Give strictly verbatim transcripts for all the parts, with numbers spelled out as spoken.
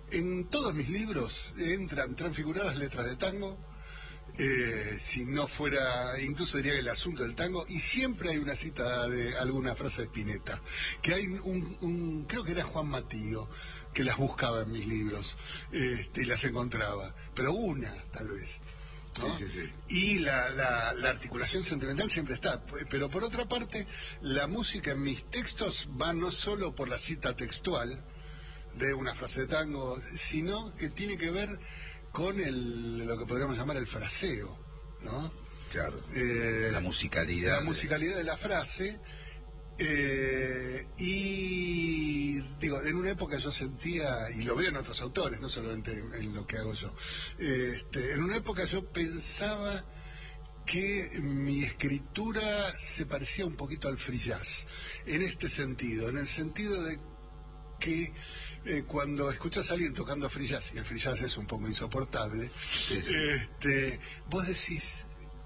En todos mis libros entran transfiguradas letras de tango, eh, si no fuera, incluso diría que el asunto del tango, y siempre hay una cita de alguna frase de Spinetta, que hay un, un creo que era Juan Matío, que las buscaba en mis libros, este, y las encontraba, pero una, tal vez. ¿No? Sí, sí, sí. Y la, la, la articulación sentimental siempre está, pero por otra parte, la música en mis textos va no solo por la cita textual de una frase de tango, sino que tiene que ver con el, lo que podríamos llamar el fraseo, ¿no? Claro. Eh, la musicalidad. La musicalidad de la frase. Eh, y digo, en una época yo sentía, y lo veo en otros autores, no solamente en, en lo que hago yo, este, en una época yo pensaba que mi escritura se parecía un poquito al free jazz, en este sentido, en el sentido de que eh, cuando escuchas a alguien tocando free jazz, y el free jazz es un poco insoportable, sí, sí. Este, vos decís,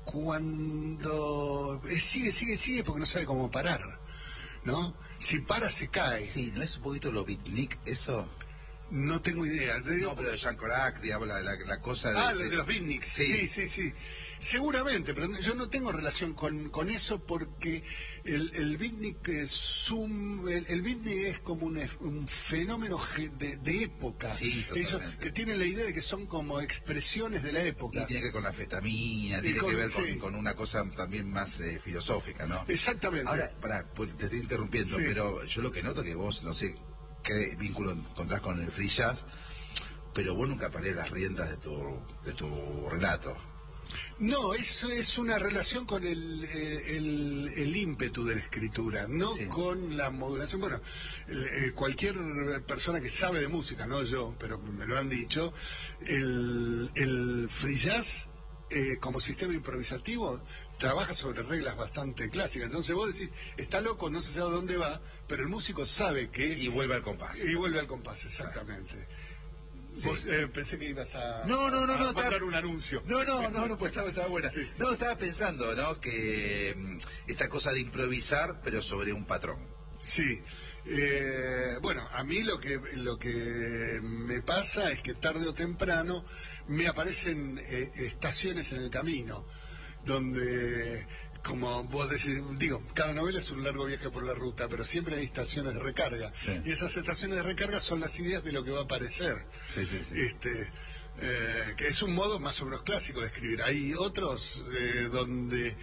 cuando eh, sigue, sigue, sigue, porque no sabe cómo parar, ¿no? Si para, se cae. Sí, ¿no es un poquito lo beatnik eso? No tengo idea. Te digo, no, pero de Jean Corac, digamos, la, la, la cosa de... Ah, de, de los beatniks. Sí. sí, sí, sí. Seguramente, pero yo no tengo relación con, con eso porque el, el beatnik es un, el, el beatnik es como un, un fenómeno de, de época. Sí, Eso, que tiene la idea de que son como expresiones de la época. Y tiene que ver con la fetamina, tiene con, que ver sí. con, con una cosa también más eh, filosófica, ¿no? Exactamente. Ahora, pará, pues te estoy interrumpiendo, sí. pero yo lo que noto que vos, no sé qué vínculo encontrás con el free jazz, pero vos nunca perdés las riendas de tu, de tu relato. No, eso es una relación con el, el, el ímpetu de la escritura, no sí. con la modulación. Bueno, eh, cualquier persona que sabe de música, no yo, pero me lo han dicho, el, el free jazz eh, como sistema improvisativo trabaja sobre reglas bastante clásicas. Entonces vos decís, está loco, no se sabe a dónde va, pero el músico sabe que... Y vuelve al compás. Y vuelve al compás, exactamente. Sí. Vos, eh, pensé que ibas a, no, no, no, a no, mandar estaba, un anuncio. No, no, no, no, pues estaba, estaba buena. Sí. No, estaba pensando, ¿no? Que um, esta cosa de improvisar, pero sobre un patrón. Sí. Eh, bueno, a mí lo que lo que me pasa es que tarde o temprano me aparecen eh, estaciones en el camino, donde... Como vos decís, digo, cada novela es un largo viaje por la ruta, pero siempre hay estaciones de recarga. Sí. Y esas estaciones de recarga son las ideas de lo que va a aparecer. Sí, sí, sí. Este, eh, que es un modo más o menos clásico de escribir. Hay otros eh, donde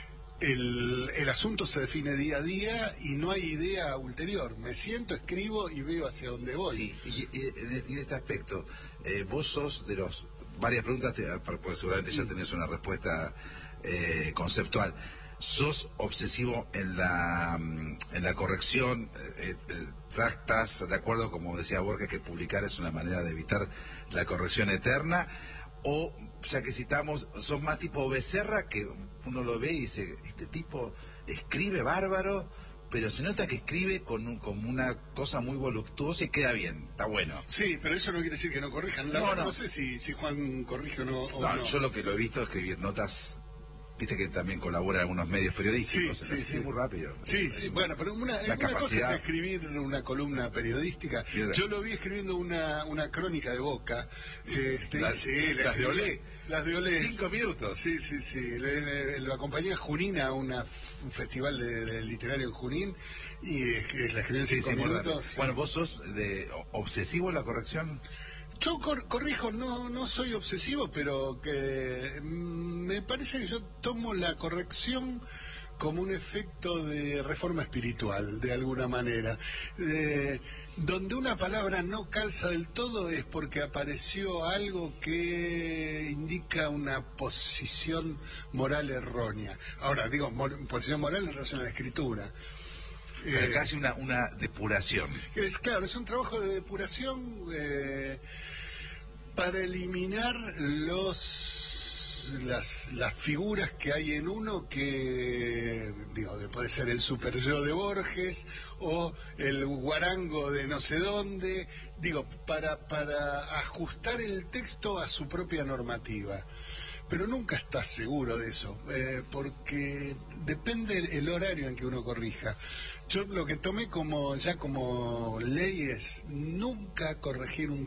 el, el asunto se define día a día y no hay idea ulterior. Me siento, escribo y veo hacia dónde voy. Sí, y, y en este aspecto, eh, vos sos de los... Varias preguntas, te, porque seguramente ya tenés una respuesta... Eh, conceptual. ¿Sos obsesivo en la en la corrección? Eh, eh, ¿Estás de acuerdo, como decía Borges, que publicar es una manera de evitar la corrección eterna? O, ya que citamos, sos más tipo Becerra, que uno lo ve y dice, este tipo escribe bárbaro, pero se nota que escribe con, un, con una cosa muy voluptuosa y queda bien, está bueno. Sí, pero eso no quiere decir que no corrijan. La no, verdad, no. no sé si, si Juan corrige o no, o no, no. Yo lo que lo he visto es escribir notas... Viste que también colabora en algunos medios periodísticos. Sí, sí, sí. muy rápido. Sí, sí, bueno, pero una, una cosa es escribir una columna periodística. Yo lo vi escribiendo una, una crónica de Boca. Este, las, sí, las de Olé. Las de Olé. Cinco minutos. Sí, sí, sí. Le, le, lo acompañé a Junín a una, un festival de, de literario en Junín y es que la escribí en sí, cinco sí, minutos. Sí. Bueno, ¿vos sos de obsesivo en la corrección? Yo cor corrijo, no no soy obsesivo, pero que mmm, me parece que yo tomo la corrección como un efecto de reforma espiritual, de alguna manera. Eh, donde una palabra no calza del todo es porque apareció algo que indica una posición moral errónea. Ahora, digo, mor posición moral en relación a la escritura. Pero eh, casi una, una depuración. Es claro, es un trabajo de depuración eh, para eliminar los las, las figuras que hay en uno que, digo, que puede ser el super yo de Borges o el guarango de no sé dónde, digo, para, para ajustar el texto a su propia normativa. Pero nunca estás seguro de eso, eh, porque depende el horario en que uno corrija. Yo lo que tomé como ya como ley es nunca corregir un